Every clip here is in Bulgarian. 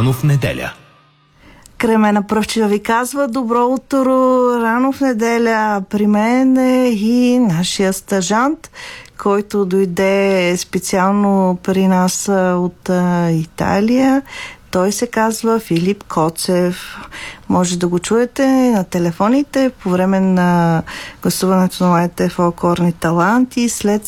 Рано в неделя. Кремена Пръвчева ви казва добро утро, рано в неделя. При мен е и нашия стажант, който дойде специално при нас от Италия. Той се казва Филип Коцев. Може да го чуете на телефоните по време на гласуването на лайта фолклорни таланти след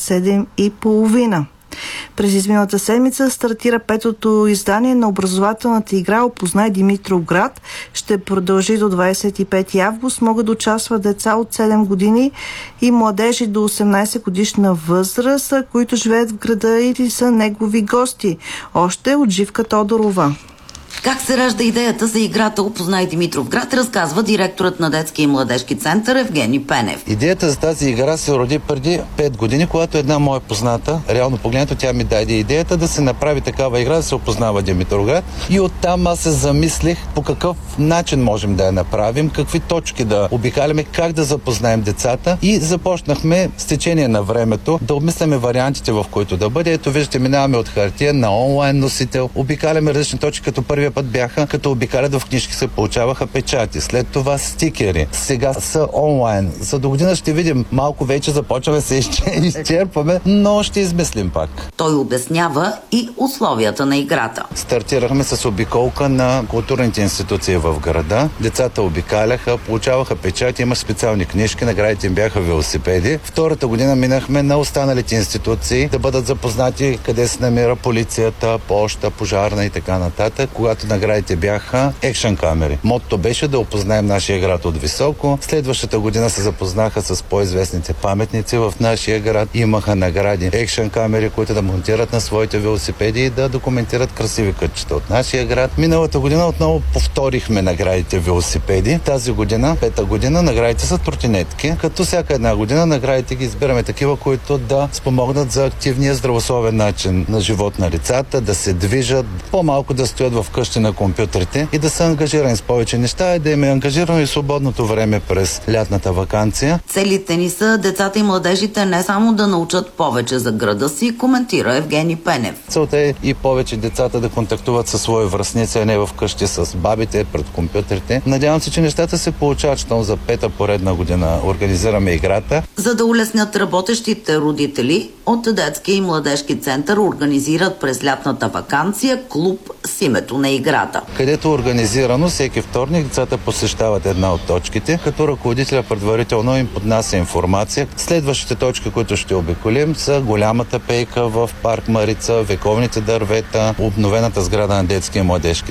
7:30. През изминалата седмица стартира петото издание на образователната игра "Опознай Димитровград". Ще продължи до 25 август. Могат да участват деца от 7 години и младежи до 18 годишна възраст, които живеят в града или са негови гости. Още от Живка Тодорова. Как се ражда идеята за играта "Опознай Димитровград", разказва директорът на детски и младежки център Евгений Пенев. Идеята за тази игра се роди преди 5 години, когато една моя позната, реално погледнато, тя ми даде идеята да се направи такава игра, да се опознава Димитровград. И оттам аз се замислих по какъв начин можем да я направим, какви точки да обикаляме, как да запознаем децата, и започнахме с течение на времето да обмисляме вариантите, в които да бъде. Ето виждате, минаваме от хартия на онлайн носител, обикаляме различни точки, като първия път бяха, като обикалят в книжки се получаваха печати, след това стикери, сега са онлайн. За до година ще видим, малко вече започваме се изчерпваме, но ще измислим пак. Той обяснява и условията на играта. Стартирахме с обиколка на културните институции в града. Децата обикаляха, получаваха печати, има специални книжки, наградите им бяха велосипеди. Втората година минахме на останалите институции да бъдат запознати къде се намира полицията, поща, пожарна и така нататък. Когато наградите бяха екшън камери. Мотото беше да опознаем нашия град от високо. Следващата година се запознаха с по-известните паметници в нашия град. Имаха награди екшън камери, които да монтират на своите велосипеди и да документират красиви кътчета от нашия град. Миналата година отново повторихме наградите велосипеди. Тази година, пета година, наградите са тротинетки. Като всяка една година наградите ги избираме такива, които да спомогнат за активния здравословен начин на живот на лицата, да се движат, по-малко да стоят в къщи на компютрите и да са ангажирани с повече неща, и да им е ангажирано и свободното време през лятната ваканция. Целите ни са децата и младежите не само да научат повече за града си, коментира Евгений Пенев. Целта е и повече децата да контактуват със свои връстници, а не в къщи с бабите пред компютрите. Надявам се, че нещата се получават, щом за пета поредна година организираме играта. За да улеснят работещите родители, от детски и младежки център организират през лятната ваканция клуб с името на играта, където организирано всеки вторник децата посещават една от точките, като ръководителя предварително им поднася информация. Следващите точки, които ще обиколим, са голямата пейка в парк Марица, вековните дървета, обновената сграда на детски и младежки